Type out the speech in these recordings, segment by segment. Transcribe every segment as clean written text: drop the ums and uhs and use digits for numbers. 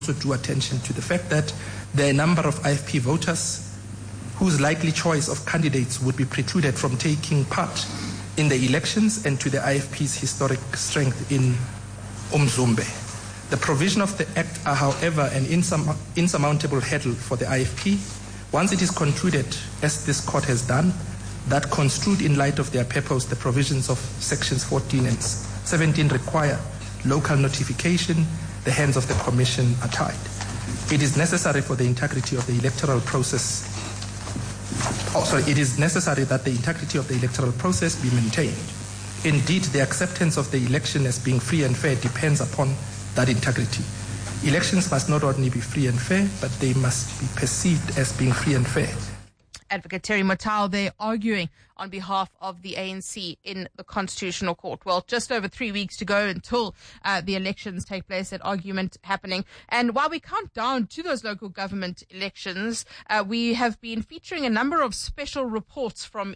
drew attention to the fact that there are a number of IFP voters whose likely choice of candidates would be precluded from taking part in the elections and to the IFP's historic strength in Umzumbe. The provision of the Act are, however, an insurmountable hurdle for the IFP once it is concluded, as this court has done, that construed in light of their purpose, the provisions of sections 14 and 17 require local notification, the hands of the Commission are tied. It is necessary for the integrity of the electoral process. It is necessary that the integrity of the electoral process be maintained. Indeed, the acceptance of the election as being free and fair depends upon that integrity. Elections must not only be free and fair, but they must be perceived as being free and fair. Advocate Terry Motau there arguing on behalf of the ANC in the Constitutional Court. Well, just over 3 weeks to go until the elections take place, that argument happening. And while we count down to those local government elections, we have been featuring a number of special reports from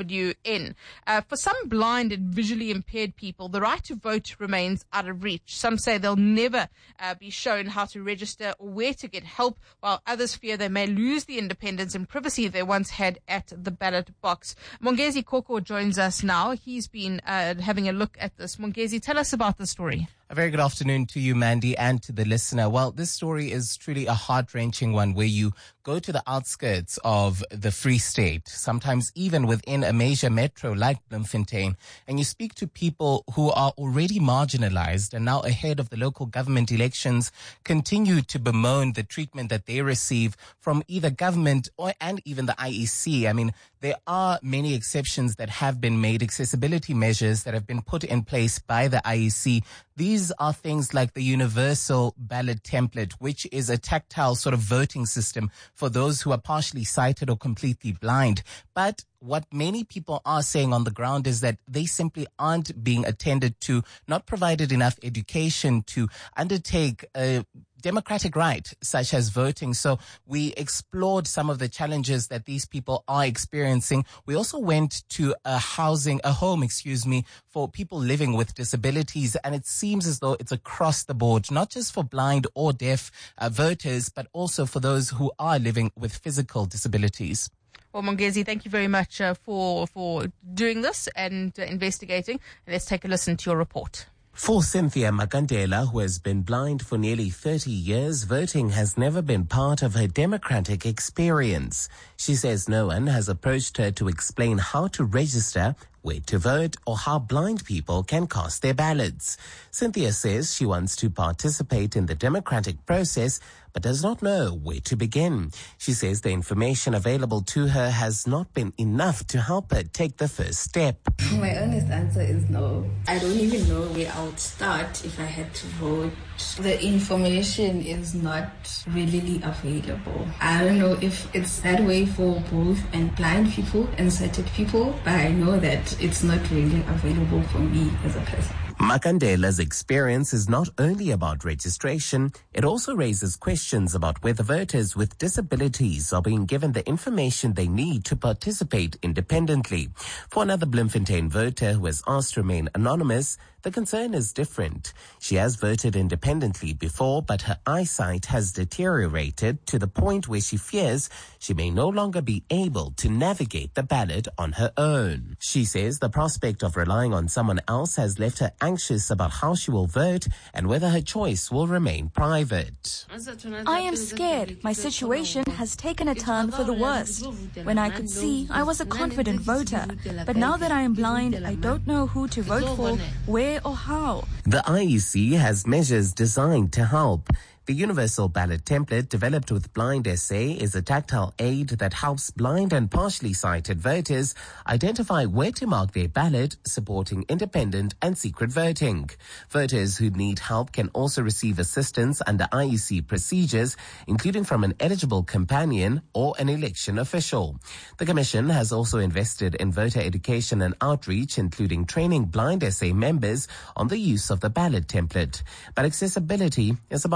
EWN. For some blind and visually impaired people, the right to vote remains out of reach. Some say they'll never be shown how to register or where to get help, while others fear they may lose the independence and privacy they once had at the ballot box. Mongezi Koko joins us now. He's been having a look at this. Mongezi, tell us about the story. A very good afternoon to you, Mandy, and to the listener. Well, this story is truly a heart-wrenching one where you go to the outskirts of the Free State, sometimes even within a major metro like Bloemfontein, and you speak to people who are already marginalized and now ahead of the local government elections continue to bemoan the treatment that they receive from either government and even the IEC. I mean, there are many exceptions that have been made, accessibility measures that have been put in place by the IEC. These are things like the universal ballot template, which is a tactile sort of voting system for those who are partially sighted or completely blind. But what many people are saying on the ground is that they simply aren't being attended to, not provided enough education to undertake a democratic right, such as voting. So we explored some of the challenges that these people are experiencing. We also went to a home, for people living with disabilities. And it seems as though it's across the board, not just for blind or deaf voters, but also for those who are living with physical disabilities. Well, Mongezi, thank you very much for doing this and investigating. Let's take a listen to your report. For Cynthia Makandela, who has been blind for nearly 30 years, voting has never been part of her democratic experience. She says no one has approached her to explain how to register, where to vote, or how blind people can cast their ballots. Cynthia says she wants to participate in the democratic process, but does not know where to begin. She says the information available to her has not been enough to help her take the first step. My honest answer is no. I don't even know where I would start if I had to vote. The information is not readily available. I don't know if it's that way for both and blind people and sighted people, but I know that it's not really available for me as a person. Makandela's experience is not only about registration, it also raises questions about whether voters with disabilities are being given the information they need to participate independently. For another Bloemfontein voter who has asked to remain anonymous, the concern is different. She has voted independently before, but her eyesight has deteriorated to the point where she fears she may no longer be able to navigate the ballot on her own. She says the prospect of relying on someone else has left her anxious about how she will vote and whether her choice will remain private. I am scared. My situation has taken a turn for the worse. When I could see, I was a confident voter. But now that I am blind, I don't know who to vote for, where or how. The IEC has measures designed to help. The Universal Ballot Template, developed with Blind SA, is a tactile aid that helps blind and partially sighted voters identify where to mark their ballot, supporting independent and secret voting. Voters who need help can also receive assistance under IEC procedures, including from an eligible companion or an election official. The Commission has also invested in voter education and outreach, including training Blind SA members on the use of the ballot template. But accessibility is about more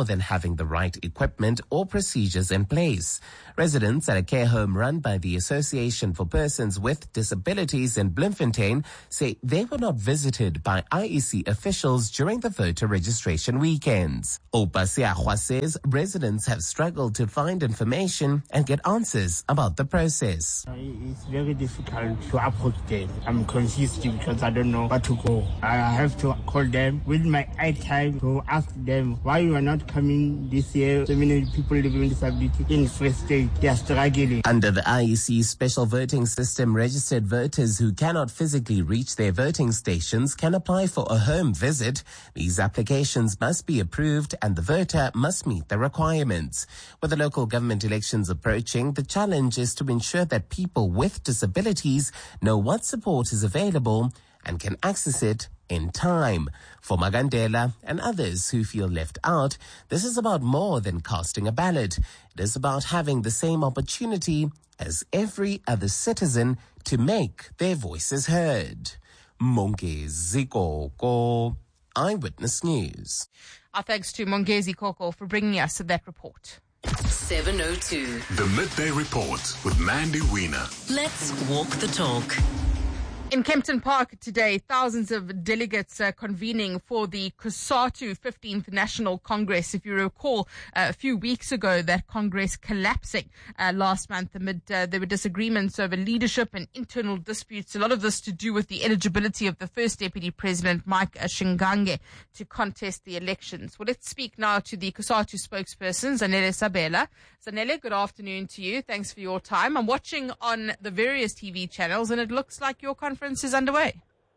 more than having the right equipment or procedures in place. Residents at a care home run by the Association for Persons with Disabilities in Bloemfontein say they were not visited by IEC officials during the voter registration weekends. Opa Siahwa says residents have struggled to find information and get answers about the process. It's very difficult to approach them. I'm confused because I don't know where to go. I have to call them with my iTime to ask them why you are not coming this year. So many people living with disability in Free State, they are struggling. Under the IEC special voting system, registered voters who cannot physically reach their voting stations can apply for a home visit. These applications must be approved and the voter must meet the requirements. With the local government elections approaching, the challenge is to ensure that people with disabilities know what support is available and can access it in time. For Magandela and others who feel left out, this is about more than casting a ballot. It is about having the same opportunity as every other citizen to make their voices heard. Mongezi Koko, Eyewitness News. Our thanks to Mongezi Koko for bringing us that report. 702. The Midday Report with Mandy Wiener. Let's walk the talk. In Kempton Park today, thousands of delegates are convening for the COSATU 15th National Congress. If you recall, a few weeks ago, that Congress collapsing last month amid there were disagreements over leadership and internal disputes. A lot of this to do with the eligibility of the First Deputy President, Mike Shingange, to contest the elections. Well, let's speak now to the COSATU spokesperson, Zanele Sabela. Zanele, good afternoon to you. Thanks for your time. I'm watching on the various TV channels, and it looks like your conference is underway.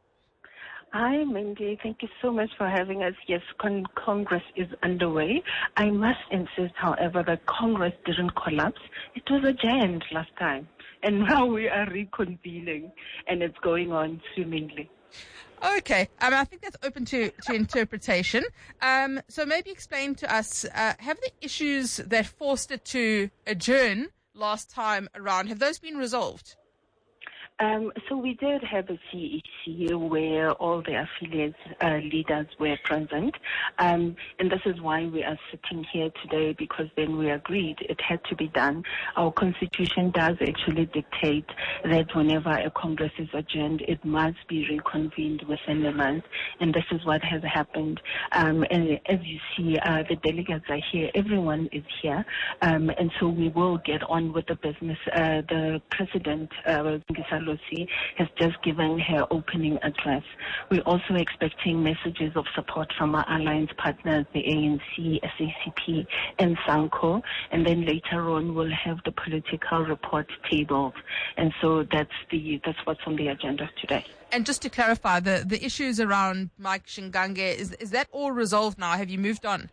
Hi, Mandy. Thank you so much for having us. Yes, Congress is underway. I must insist, however, that Congress didn't collapse. It was adjourned last time. And now we are reconvening, and it's going on swimmingly. Okay. I think that's open to interpretation. So maybe explain to us, have the issues that forced it to adjourn last time around, have those been resolved? So we did have a CEC where all the affiliates leaders were present, and this is why we are sitting here today, because then we agreed it had to be done. Our constitution does actually dictate that whenever a Congress is adjourned, it must be reconvened within a month, and this is what has happened. And as you see, the delegates are here, everyone is here, and so we will get on with the business. The President, has just given her opening address. We're also expecting messages of support from our alliance partners, the ANC, SACP, and SANCO, and then later on we'll have the political report tabled. And so that's what's on the agenda today. And just to clarify, the issues around Mike Shingange, is that all resolved now? Have you moved on?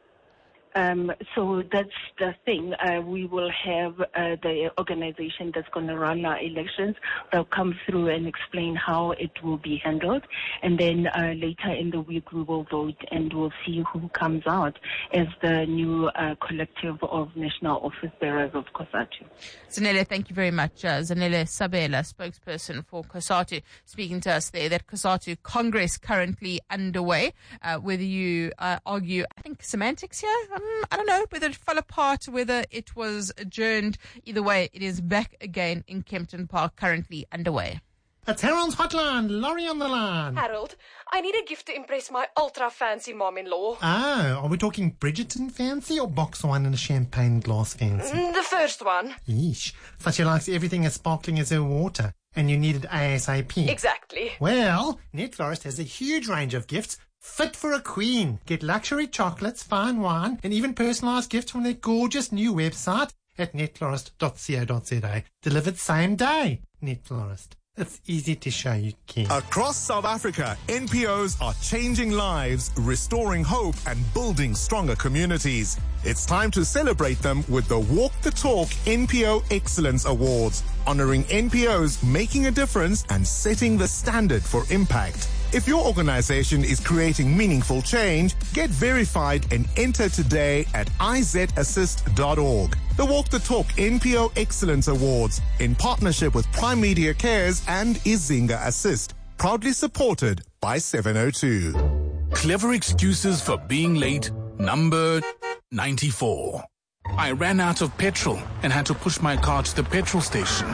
So that's the thing. We will have the organization that's going to run our elections. They'll come through and explain how it will be handled. And then later in the week, we will vote and we'll see who comes out as the new collective of national office bearers of COSATU. Zanele, thank you very much. Zanele Sabela, spokesperson for COSATU, speaking to us there. That COSATU Congress currently underway. Whether you argue, I think, semantics here, I don't know whether it fell apart, whether it was adjourned. Either way, it is back again in Kempton Park, currently underway. It's Harold's Hotline. Laurie on the line. Harold, I need a gift to impress my ultra-fancy mom-in-law. Oh, are we talking Bridgerton fancy or box wine and a champagne glass fancy? The first one. Yeesh. So she likes everything as sparkling as her water, and you need it ASAP. Exactly. Well, Netflorist has a huge range of gifts fit for a queen. Get luxury chocolates, fine wine, and even personalised gifts from their gorgeous new website at netflorist.co.za. Delivered same day. Netflorist. It's easy to show you care. Across South Africa, NPOs are changing lives, restoring hope, and building stronger communities. It's time to celebrate them with the Walk the Talk NPO Excellence Awards, honoring NPOs making a difference and setting the standard for impact. If your organization is creating meaningful change, get verified and enter today at izassist.org. The Walk the Talk NPO Excellence Awards, in partnership with Prime Media Cares and Izinga Assist, proudly supported by 702. Clever excuses for being late, number 94. I ran out of petrol and had to push my car to the petrol station.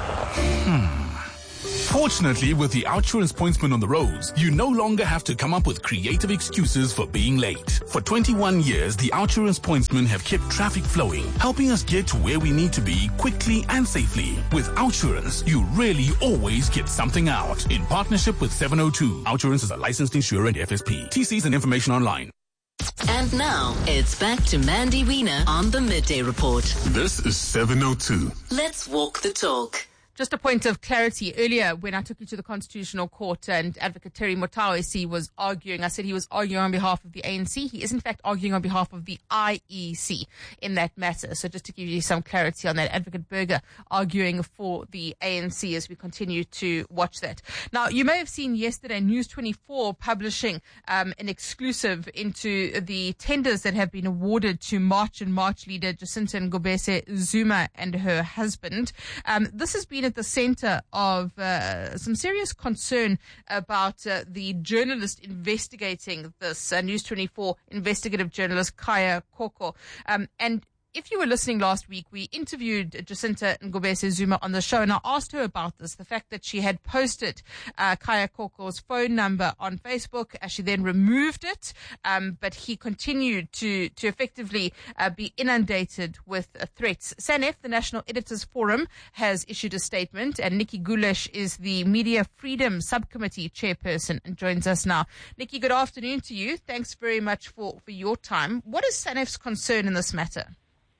Fortunately, with the Outsurance Pointsman on the roads, you no longer have to come up with creative excuses for being late. For 21 years, the Outsurance Pointsmen have kept traffic flowing, helping us get to where we need to be quickly and safely. With Outsurance, you really always get something out. In partnership with 702, Outsurance is a licensed insurer and FSP. TCs and information online. And now, it's back to Mandy Wiener on the Midday Report. This is 702. Let's walk the talk. Just a point of clarity. Earlier, when I took you to the Constitutional Court and Advocate Terry Motao was arguing, I said he was arguing on behalf of the ANC. He is, in fact, arguing on behalf of the IEC in that matter. So just to give you some clarity on that, Advocate Berger arguing for the ANC as we continue to watch that. Now, you may have seen yesterday News 24 publishing an exclusive into the tenders that have been awarded to March and March leader Jacinta Ngobese Zuma and her husband. This has been at the center of some serious concern about the journalist investigating this, News 24 investigative journalist Kaya Koko. And if you were listening last week, we interviewed Jacinta Ngobese Zuma on the show, and I asked her about this, the fact that she had posted Kaya Koko's phone number on Facebook. She then removed it, but he continued to effectively be inundated with threats. SANEF, the National Editors Forum, has issued a statement, and Nikki Gulesh is the Media Freedom Subcommittee chairperson and joins us now. Nikki, good afternoon to you. Thanks very much for your time. What is SANEF's concern in this matter?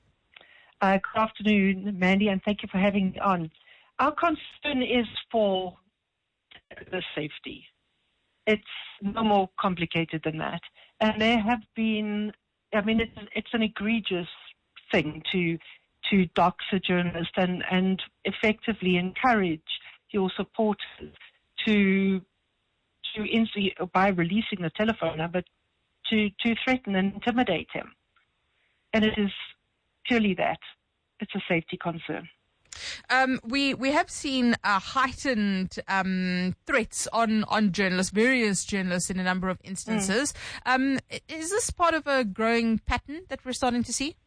Good afternoon, Mandy, and thank you for having me on. Our concern is for the safety. It's no more complicated than that. And there have been, it's an egregious thing to dox a journalist and effectively encourage your supporters to by releasing the telephone number, to threaten and intimidate him. And it is purely that. It's a safety concern. We have seen heightened threats on journalists, various journalists in a number of instances. Is this part of a growing pattern that we're starting to see?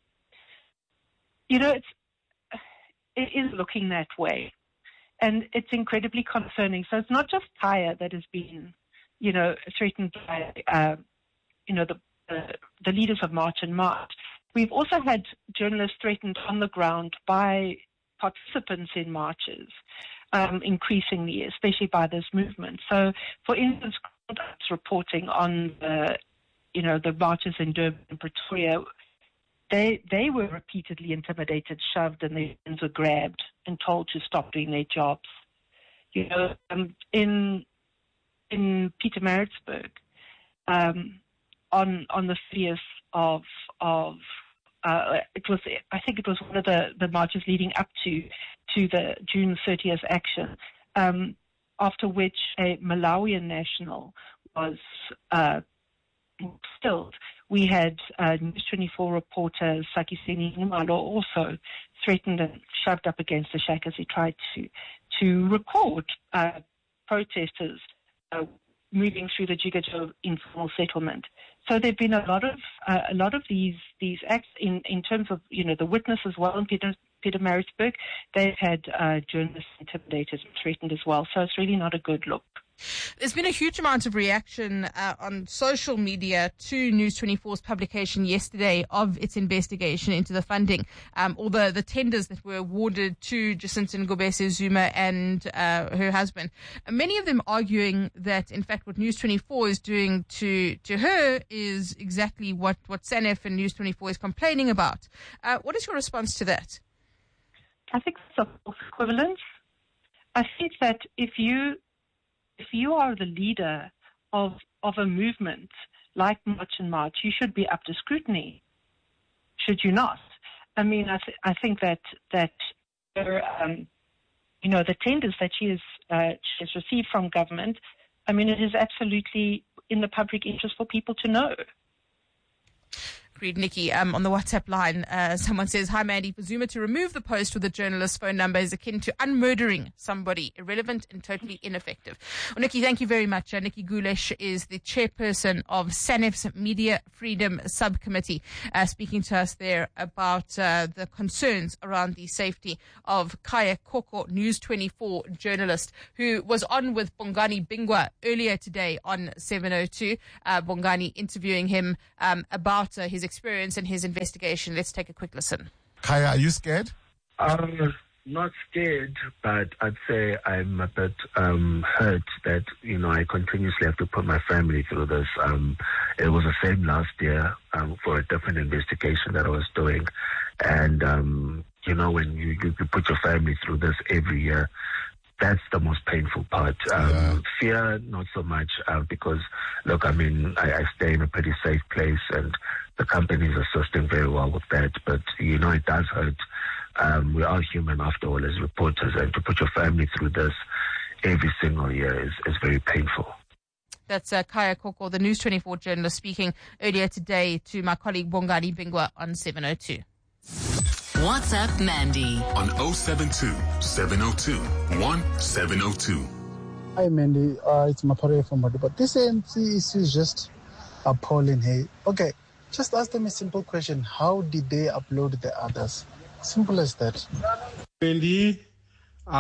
It is looking that way. And it's incredibly concerning. So it's not just Kaya that has been, threatened by, the leaders of March and March. We've also had journalists threatened on the ground by participants in marches, increasingly, especially by this movement. So, for instance, reporting on the marches in Durban and Pretoria, they were repeatedly intimidated, shoved, and their hands were grabbed and told to stop doing their jobs. In Pietermaritzburg, on the 30th of I think it was one of the marches leading up to the June 30th action, after which a Malawian national was killed. We had News 24 reporter Sakiseni Numalo also threatened and shoved up against the shack as he tried to record protesters moving through the Jigajo informal settlement. So there've been a lot of these acts in terms of the witness as well in Pietermaritzburg. They've had journalists intimidated and threatened as well. So it's really not a good look. There's been a huge amount of reaction on social media to News 24's publication yesterday of its investigation into the funding, or the tenders that were awarded to Jacinta Ngobese Zuma and her husband. Many of them arguing that, in fact, what News 24 is doing to her is exactly what SANEF and News 24 is complaining about. What is your response to that? I think it's a false equivalence. I think that if you are the leader of a movement like March and March, you should be up to scrutiny, should you not? I mean, I think that her, the tenders that she has received from government, I mean, it is absolutely in the public interest for people to know. read Nikki on the WhatsApp line. Someone says, "Hi Mandy, for Zuma to remove the post with the journalist's phone number is akin to unmurdering somebody, irrelevant and totally ineffective." Well, Nikki, thank you very much. Nikki Gulesh is the chairperson of SANEF's Media Freedom Subcommittee, speaking to us there about the concerns around the safety of Kaya Koko, News 24 journalist, who was on with Bongani Bingwa earlier today on 702. Bongani interviewing him about his experience and his investigation. Let's take a quick listen. Kaya, are you scared? Not scared, but I'd say I'm a bit hurt that, I continuously have to put my family through this. It was the same last year for a different investigation that I was doing. And, when you put your family through this every year, that's the most painful part. Fear, not so much, because, look, I stay in a pretty safe place and the company is assisting very well with that. But, it does hurt. We are human after all as reporters, and to put your family through this every single year is very painful. That's Kaya Koko, the News 24 journalist, speaking earlier today to my colleague Bongani Bingwa on 702. WhatsApp Mandy on 072 702 1702. Hi Mandy, it's Mapare from Madu, but this ANC issue is just appalling. Hey, okay, just ask them a simple question: how did they upload the others? Simple as that. Mandy, the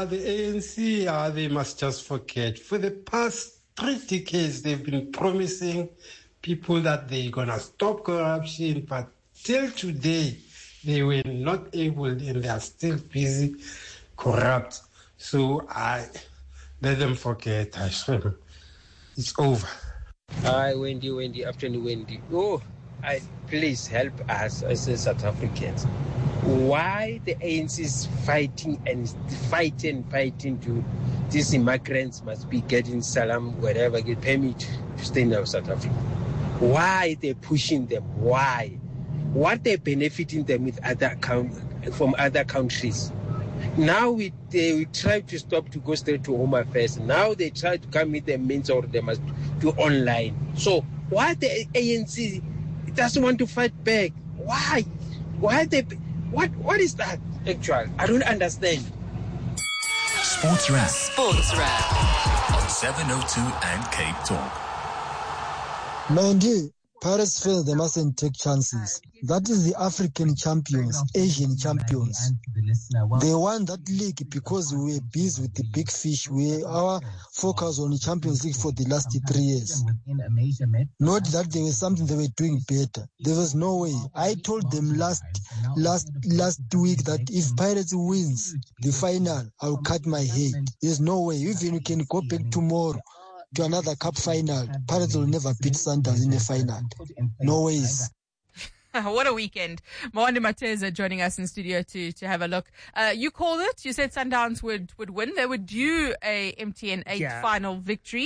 ANC, they must just forget. For the past 3 decades, they've been promising people that they're gonna stop corruption, but till today, they were not able, and they are still busy corrupt. So I let them forget. I swear, it's over. Hi, Wendy, afternoon, Wendy. Please help us as South Africans. Why the ANC is fighting to these immigrants must be getting salam, wherever, get permit to stay in South Africa? Why they pushing them? Why? What they benefiting them with from other countries? Now they try to stop to go straight to Home Affairs. Now they try to come with the means, or they must do online. So why the ANC doesn't want to fight back? Why? Why they? What is that? Actually, I don't understand. Sports Rap on 702 and Cape Talk. Mandy, Pirates feel they mustn't take chances. That is the African champions, Asian champions. They won that league because we were busy with the big fish. Our focus on the Champions League for the last 3 years. Not that there was something they were doing better. There was no way. I told them last week that if Pirates wins the final, I'll cut my head. There's no way. Even you can go back tomorrow to another cup final, Pirates will never beat Sundowns in the final. No ways. What a weekend. Mwande Mateza joining us in studio to have a look. You called it. You said Sundowns would win. They would do a MTN 8 final victory.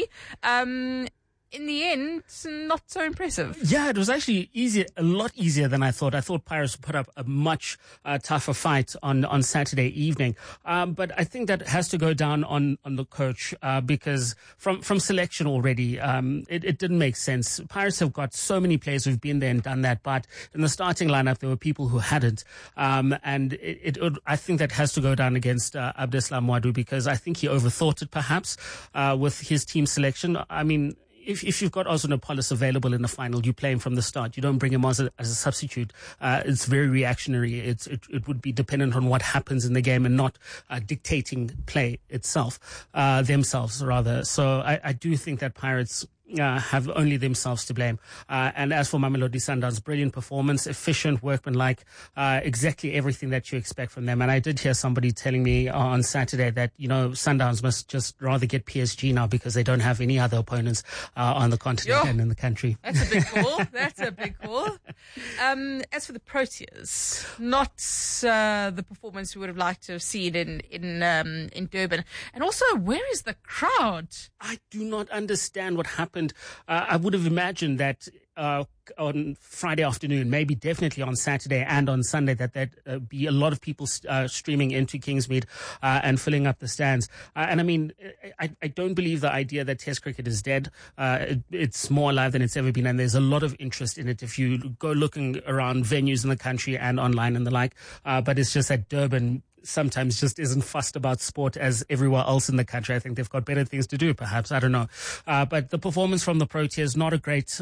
In the end, not so impressive. Yeah, it was actually a lot easier than I thought. I thought Pirates would put up a much tougher fight on Saturday evening. But I think that has to go down on the coach because from selection already, it didn't make sense. Pirates have got so many players who've been there and done that, but in the starting lineup, there were people who hadn't. And I think that has to go down against Abdeslam Moadu because I think he overthought it perhaps with his team selection. I mean, if you've got Ozone Apollos available in the final, you play him from the start. You don't bring him on as a substitute. It's very reactionary. It would be dependent on what happens in the game and not dictating play itself, themselves rather. So I do think that Pirates have only themselves to blame. And as for Mamelodi Sundowns, brilliant performance, efficient, workmanlike, exactly everything that you expect from them. And I did hear somebody telling me on Saturday that, Sundowns must just rather get PSG now because they don't have any other opponents on the continent and in the country. That's a big call. That's a big call. As for the Proteas, not the performance we would have liked to have seen in Durban. And also, where is the crowd? I do not understand what happened. I would have imagined that on Friday afternoon, maybe definitely on Saturday and on Sunday, that there'd be a lot of people streaming into Kingsmead and filling up the stands. And I mean, I don't believe the idea that Test cricket is dead. It's more alive than it's ever been, and there's a lot of interest in it if you go looking around venues in the country and online and the like. But it's just that Durban sometimes just isn't fussed about sport as everywhere else in the country. I think they've got better things to do, perhaps. I don't know. But the performance from the Proteas, not a great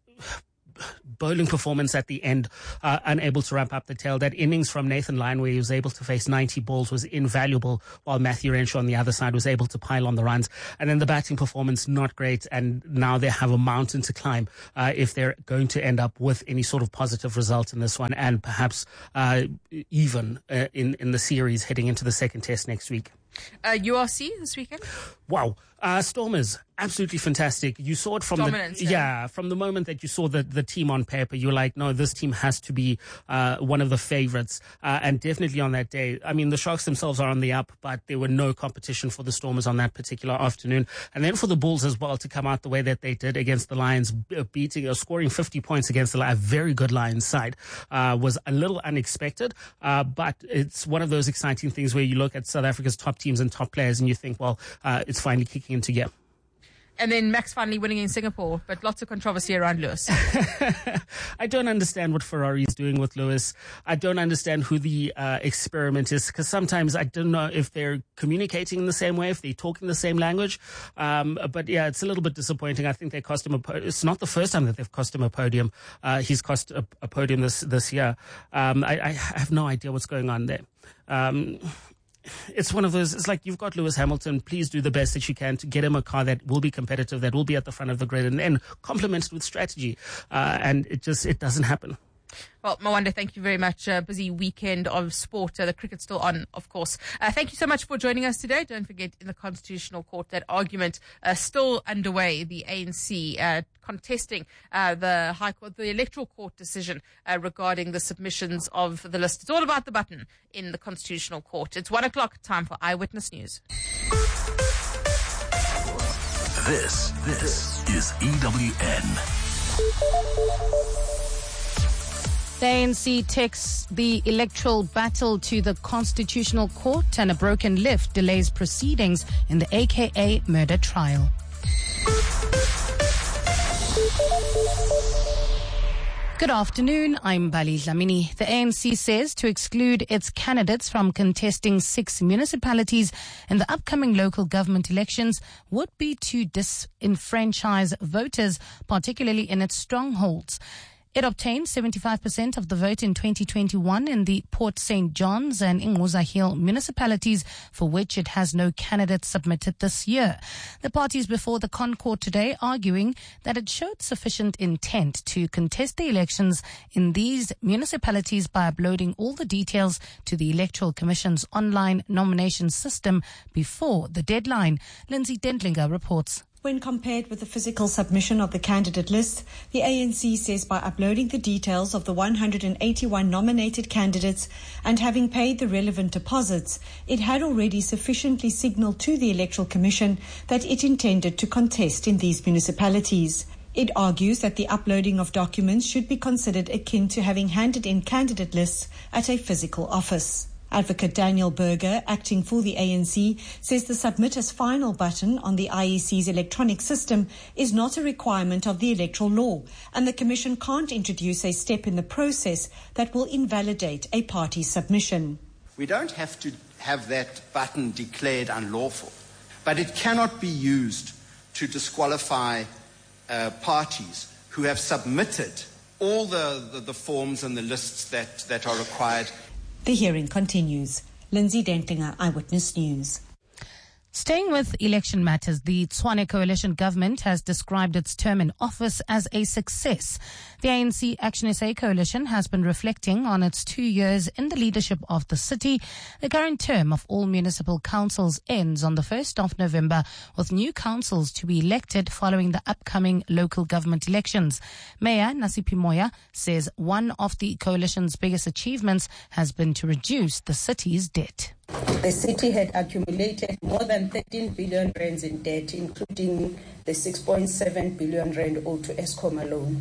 bowling performance at the end, unable to wrap up the tail. That innings from Nathan Lyon, where he was able to face 90 balls, was invaluable, while Matthew Renshaw on the other side was able to pile on the runs. And then the batting performance, not great, and now they have a mountain to climb if they're going to end up with any sort of positive result in this one, and perhaps even in the series heading into the second test next week. URC this weekend? Wow. Stormers, absolutely fantastic. You saw it from from the moment that you saw the team on paper. You were like, no, this team has to be one of the favorites. And definitely on that day, I mean, the Sharks themselves are on the up, but there were no competition for the Stormers on that particular afternoon. And then for the Bulls as well to come out the way that they did against the Lions, scoring 50 points against a very good Lions side, was a little unexpected. But it's one of those exciting things where you look at South Africa's top teams and top players and you think, well, it's finally kicking into gear. And then Max finally winning in Singapore, but lots of controversy around Lewis. I don't understand what Ferrari is doing with Lewis. I don't understand who the experiment is, because sometimes I don't know if they're communicating in the same way, if they're talking the same language. But yeah, it's a little bit disappointing. I think they cost him it's not the first time that they've cost him a podium. He's cost a podium this year. I have no idea what's going on there. It's one of those, it's like, you've got Lewis Hamilton, please do the best that you can to get him a car that will be competitive, that will be at the front of the grid, and then complement it with strategy. And it doesn't happen. Well, Mwanda, thank you very much. Busy weekend of sport. The cricket's still on, of course. Thank you so much for joining us today. Don't forget, in the Constitutional Court, that argument still underway. The ANC contesting the High Court, the Electoral Court decision regarding the submissions of the list. It's all about the button in the Constitutional Court. It's 1 o'clock, time for Eyewitness News. This is EWN. The ANC takes the electoral battle to the Constitutional Court, and a broken lift delays proceedings in the AKA murder trial. Good afternoon, I'm Bali Dlamini. The ANC says to exclude its candidates from contesting 6 municipalities in the upcoming local government elections would be to disenfranchise voters, particularly in its strongholds. It obtained 75% of the vote in 2021 in the Port St. John's and Ingquza Hill municipalities, for which it has no candidates submitted this year. The parties before the ConCourt today arguing that it showed sufficient intent to contest the elections in these municipalities by uploading all the details to the Electoral Commission's online nomination system before the deadline. Lindsay Dentlinger reports. When compared with the physical submission of the candidate list, the ANC says by uploading the details of the 181 nominated candidates and having paid the relevant deposits, it had already sufficiently signalled to the Electoral Commission that it intended to contest in these municipalities. It argues that the uploading of documents should be considered akin to having handed in candidate lists at a physical office. Advocate Daniel Berger, acting for the ANC, says the Submit as Final button on the IEC's electronic system is not a requirement of the electoral law, and the Commission can't introduce a step in the process that will invalidate a party's submission. We don't have to have that button declared unlawful, but it cannot be used to disqualify parties who have submitted all the forms and the lists that are required. The hearing continues. Lindsay Dentlinger, Eyewitness News. Staying with election matters, the Tshwane Coalition government has described its term in office as a success. The ANC Action SA coalition has been reflecting on its 2 years in the leadership of the city. The current term of all municipal councils ends on the 1st of November, with new councils to be elected following the upcoming local government elections. Mayor Nasiphi Moya says one of the coalition's biggest achievements has been to reduce the city's debt. The city had accumulated more than 13 billion rands in debt, including the 6.7 billion rand owed to Eskom alone.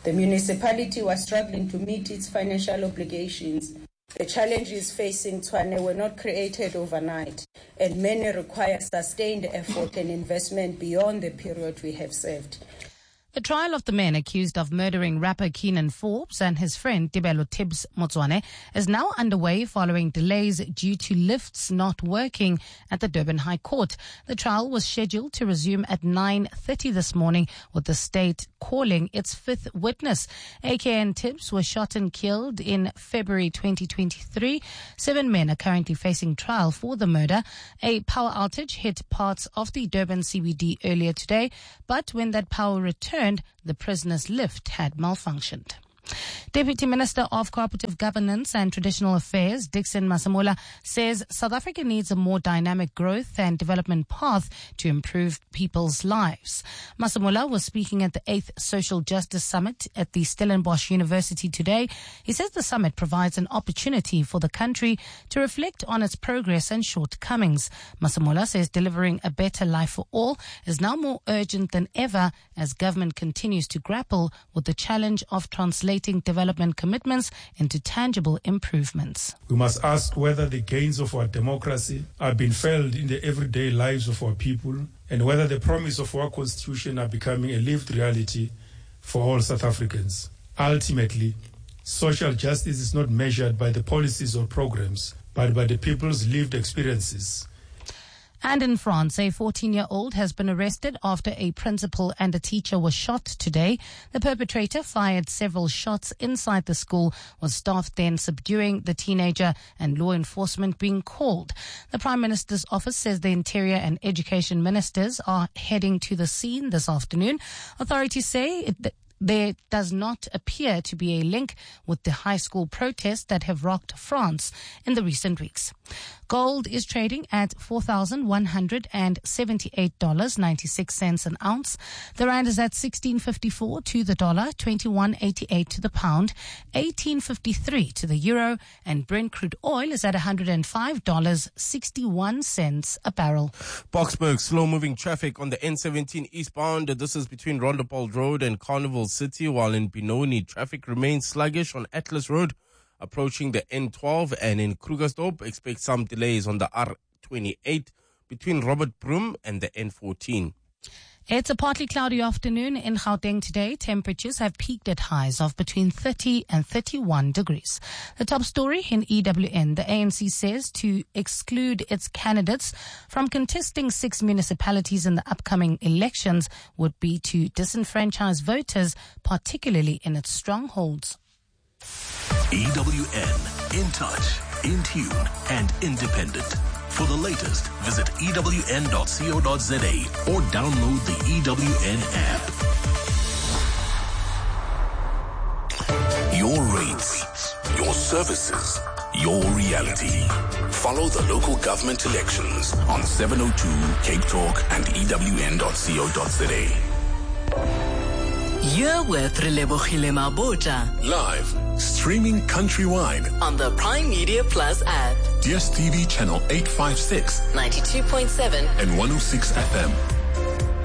The municipality was struggling to meet its financial obligations. The challenges facing Tshwane were not created overnight, and many require sustained effort and investment beyond the period we have served. The trial of the men accused of murdering rapper Keenan Forbes and his friend Tibelo Tibbs Motswane is now underway following delays due to lifts not working at the Durban High Court. The trial was scheduled to resume at 9:30 this morning, with the state calling its fifth witness. AK and Tibbs were shot and killed in February 2023. 7 men are currently facing trial for the murder. A power outage hit parts of the Durban CBD earlier today, but when that power returned, the prisoner's lift had malfunctioned. Deputy Minister of Cooperative Governance and Traditional Affairs, Dixon Masemola, says South Africa needs a more dynamic growth and development path to improve people's lives. Masemola was speaking at the 8th Social Justice Summit at the Stellenbosch University today. He says the summit provides an opportunity for the country to reflect on its progress and shortcomings. Masemola says delivering a better life for all is now more urgent than ever as government continues to grapple with the challenge of translating development commitments into tangible improvements. We must ask whether the gains of our democracy are being felt in the everyday lives of our people, and whether the promise of our constitution are becoming a lived reality for all South Africans. Ultimately, social justice is not measured by the policies or programs, but by the people's lived experiences. And in France, a 14-year-old has been arrested after a principal and a teacher were shot today. The perpetrator fired several shots inside the school, with staff then subduing the teenager and law enforcement being called. The Prime Minister's office says the Interior and Education Ministers are heading to the scene this afternoon. Authorities say there does not appear to be a link with the high school protests that have rocked France in the recent weeks. Gold is trading at $4,178.96 an ounce. The rand is at 16.54 to the dollar, 21.88 to the pound, 18.53 to the euro, and Brent crude oil is at $105.61 a barrel. Boksburg, slow-moving traffic on the N17 eastbound. This is between Rondopole Road and Carnival City, while in Benoni, traffic remains sluggish on Atlas Road, approaching the N12, and in Krugersdorp, expect some delays on the R28 between Robert Broom and the N14. It's a partly cloudy afternoon in Gauteng today. Temperatures have peaked at highs of between 30 and 31 degrees. The top story in EWN, the ANC says to exclude its candidates from contesting 6 municipalities in the upcoming elections would be to disenfranchise voters, particularly in its strongholds. EWN, in touch, in tune, and independent. For the latest, visit ewn.co.za or download the EWN app. Your rates, your services, your reality. Follow the local government elections on 702 Cape Talk and ewn.co.za. You're with Relebogile Mabota. Live, streaming countrywide on the Prime Media Plus app. DSTV channel 856, 92.7 and 106 FM.